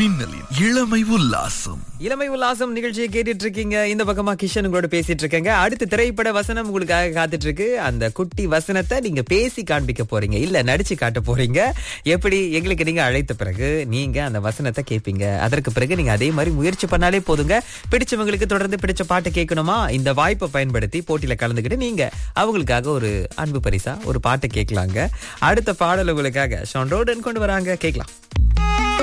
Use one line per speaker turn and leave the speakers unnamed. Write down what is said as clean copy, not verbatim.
மின்னலின் இளமை உல்லாசம்.
இளமை உல்லாசம் நிகழ்ச்சியை கேட்டுட்டு இருக்கீங்க. இந்த பக்கமா கிஷன் உங்களோட பேசிட்டு இருக்கேங்க. அடுத்த திரைப்பட வசனம் உங்களுக்காக காத்துட்டு இருக்கு. அந்த குட்டி வசனத்தை நீங்க பேசி காண்பிக்க போறீங்க, இல்ல நடிச்சு காட்ட போறீங்க. எப்படி எங்களுக்கு நீங்க அழைத்த பிறகு நீங்க அந்த வசனத்தை கேட்பீங்க. அதற்கு பிறகு நீங்க அதே மாதிரி முயற்சி பண்ணாலே போதுங்க. பிடிச்சவங்களுக்கு தொடர்ந்து பிடிச்ச பாட்டு கேட்கணுமா, இந்த வாய்ப்பை பயன்படுத்தி போட்டியில கலந்துக்கிட்டு நீங்க அவங்களுக்காக ஒரு அன்பு பரிசா ஒரு பாட்டு கேட்கலாங்க. அடுத்த பாடல் உங்களுக்காக ஷான் ரோடன் கொண்டு வராங்க, கேட்கலாம்.